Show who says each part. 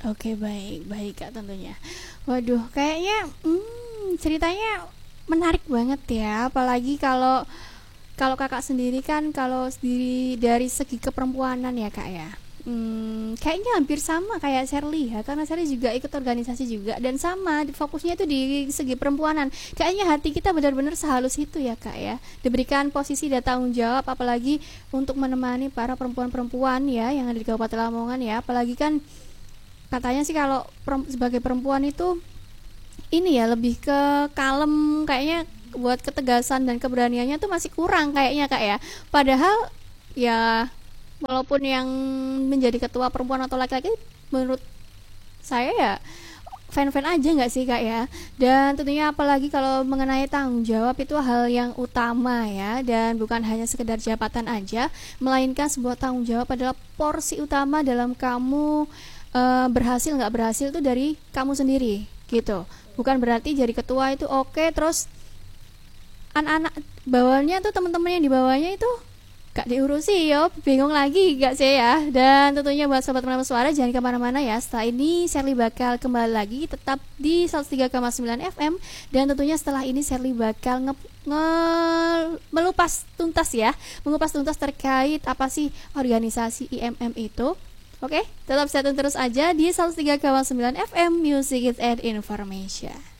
Speaker 1: Oke, baik, baik Kak tentunya. Waduh, kayaknya ceritanya menarik banget ya, apalagi kalau kalau Kakak sendiri kan kalau sendiri dari segi keperempuanan ya Kak ya. Kayaknya hampir sama kayak Sherly ya, karena Sherly juga ikut organisasi juga dan sama fokusnya itu di segi perempuanan. Kayaknya hati kita benar-benar sehalus itu ya Kak ya, diberikan posisi dan tanggung jawab apalagi untuk menemani para perempuan-perempuan ya yang ada di Kabupaten Lamongan ya, apalagi kan katanya sih kalau sebagai perempuan itu ini ya lebih ke kalem kayaknya, buat ketegasan dan keberaniannya tuh masih kurang kayaknya Kak ya. Padahal ya walaupun yang menjadi ketua perempuan atau laki-laki menurut saya ya fan-fan aja nggak sih Kak ya. Dan tentunya apalagi kalau mengenai tanggung jawab itu hal yang utama ya, dan bukan hanya sekedar jabatan aja, melainkan sebuah tanggung jawab adalah porsi utama dalam kamu berhasil nggak berhasil itu dari kamu sendiri gitu. Bukan berarti jadi ketua itu oke, terus anak-anak bawahnya tuh teman-teman yang di bawahnya itu gak diurusi yo, bingung lagi gak sih ya. Dan tentunya buat sobat penambah suara jangan kemana-mana ya, setelah ini Sherly bakal kembali lagi tetap di 103,9 FM. Dan tentunya setelah ini Sherly bakal melupas tuntas ya, mengupas tuntas terkait apa sih organisasi IMM itu. Oke, tetap stay tune terus aja di 103,9 FM Music and Information.